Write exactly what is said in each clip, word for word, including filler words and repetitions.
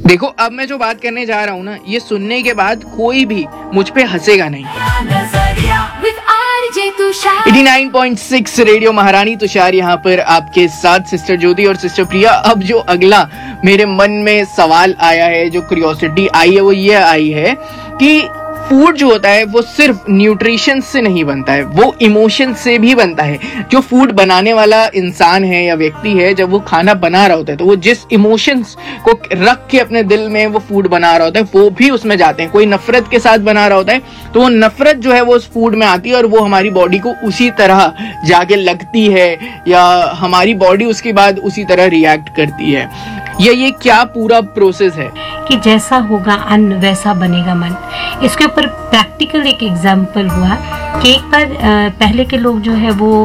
देखो अब मैं जो बात करने जा रहा हूँ ना, ये सुनने के बाद कोई भी मुझ पे हंसेगा नहीं। Eighty nine point six radio महारानी तुषार यहाँ पर आपके साथ, सिस्टर ज्योति और सिस्टर प्रिया। अब जो अगला मेरे मन में सवाल आया है, जो क्यूरियोसिटी आई है, वो ये आई है कि फूड जो होता है वो सिर्फ न्यूट्रिशन से नहीं बनता है, वो इमोशन से भी बनता है। जो फूड बनाने वाला इंसान है या व्यक्ति है, जब वो खाना बना रहा होता है तो वो जिस इमोशंस को रख के अपने दिल में वो फूड बना रहा होता है वो भी उसमें जाते हैं। कोई नफरत के साथ बना रहा होता है तो वो नफरत जो है वो उस फूड में आती है और वो हमारी बॉडी को उसी तरह जाके लगती है या हमारी बॉडी उसके बाद उसी तरह रिएक्ट करती है। ये ये क्या पूरा प्रोसेस है कि जैसा होगा अन्न वैसा बनेगा मन। इसके ऊपर प्रैक्टिकल एक एग्जाम्पल हुआ कि एक बार पहले के लोग जो है वो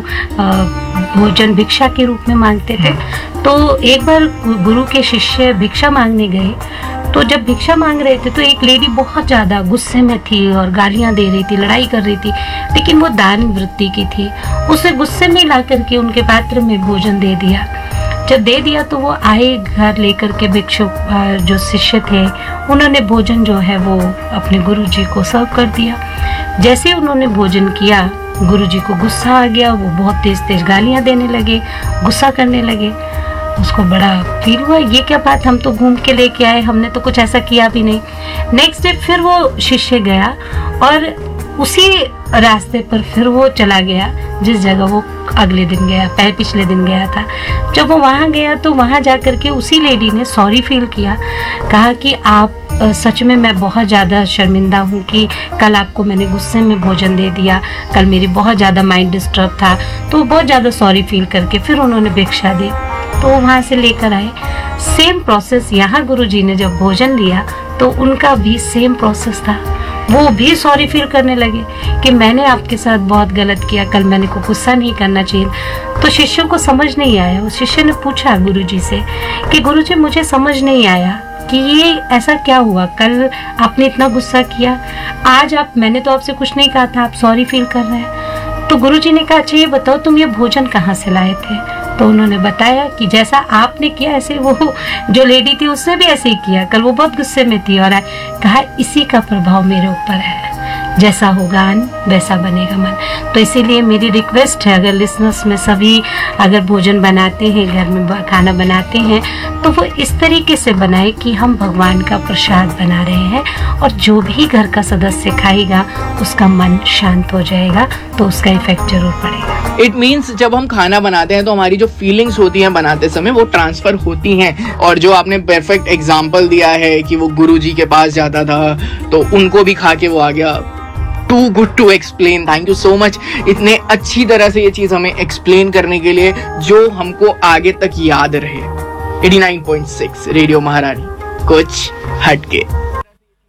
भोजन भिक्षा के रूप में मांगते थे। तो एक बार गुरु के शिष्य भिक्षा मांगने गए, तो जब भिक्षा मांग रहे थे तो एक लेडी बहुत ज़्यादा गुस्से में थी और गालियाँ दे रही थी, लड़ाई कर रही थी, लेकिन वो दान वृत्ति की थी। उसे गुस्से में ला करके उनके पात्र में भोजन दे दिया। जब दे दिया तो वो आए घर लेकर के भिक्षुक जो शिष्य थे, उन्होंने भोजन जो है वो अपने गुरुजी को सर्व कर दिया। जैसे उन्होंने भोजन किया, गुरुजी को गुस्सा आ गया, वो बहुत तेज तेज गालियां देने लगे, गुस्सा करने लगे। उसको बड़ा फील हुआ, ये क्या बात, हम तो घूम के लेके आए, हमने तो कुछ ऐसा किया भी नहीं। नेक्स्ट डे फिर वो शिष्य गया और उसी रास्ते पर फिर वो चला गया जिस जगह वो अगले दिन गया, पहले पिछले दिन गया था। जब वो वहाँ गया तो वहाँ जाकर के उसी लेडी ने सॉरी फील किया, कहा कि आप सच में मैं बहुत ज़्यादा शर्मिंदा हूँ कि कल आपको मैंने गुस्से में भोजन दे दिया, कल मेरी बहुत ज़्यादा माइंड डिस्टर्ब था। तो बहुत ज़्यादा सॉरी फील करके फिर उन्होंने भिक्षा दी, तो वहाँ से लेकर आए। सेम प्रोसेस यहाँ गुरुजी ने जब भोजन लिया तो उनका भी सेम प्रोसेस था। वो भी सॉरी फील करने लगे कि मैंने आपके साथ बहुत गलत किया, कल मैंने को गुस्सा नहीं करना चाहिए। तो शिष्यों को समझ नहीं आया। उस शिष्य ने पूछा गुरुजी से कि गुरुजी मुझे समझ नहीं आया कि ये ऐसा क्या हुआ, कल आपने इतना गुस्सा किया, आज आप, मैंने तो आपसे कुछ नहीं कहा था, आप सॉरी फील कर रहे हैं। तो गुरुजी ने कहा अच्छा ये बताओ तुम ये भोजन कहाँ से लाए थे। तो उन्होंने बताया कि जैसा आपने किया ऐसे वो जो लेडी थी उसने भी ऐसे ही किया, कल वो बहुत गुस्से में थी और कहा इसी का प्रभाव मेरे ऊपर है, जैसा होगा अन्न वैसा बनेगा मन। तो इसीलिए मेरी रिक्वेस्ट है, अगर लिसनर्स में सभी अगर भोजन बनाते हैं, घर में खाना बनाते हैं, तो वो इस तरीके से बनाए कि हम भगवान का प्रसाद बना रहे हैं और जो भी घर का सदस्य खाएगा उसका मन शांत हो जाएगा, तो उसका इफेक्ट जरूर पड़ेगा। इट मीन्स जब हम खाना बनाते हैं तो हमारी जो फीलिंग्स होती हैं बनाते समय वो ट्रांसफर होती हैं। और जो आपने परफेक्ट एग्जाम्पल दिया है कि वो गुरुजी के पास जाता था तो उनको भी खा के वो आ गया, to good to explain. Thank you so much इतने अच्छी तरह से ये चीज हमें एक्सप्लेन करने के लिए, जो हमको आगे तक याद रहे। Eighty nine point six radio महारानी, कुछ हटके।